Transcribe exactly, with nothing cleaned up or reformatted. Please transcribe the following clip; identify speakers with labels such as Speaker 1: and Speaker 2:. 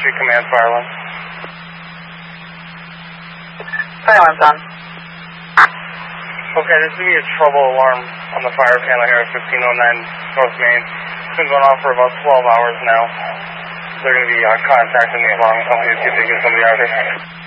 Speaker 1: Street Command, fire alarm.
Speaker 2: Fire alarm's on.
Speaker 1: Okay, this is going to be a trouble alarm on the fire panel here at fifteen oh nine North Main. It's been going on for about twelve hours now. They're going to be uh, contacting the alarm company to see if they get somebody out here.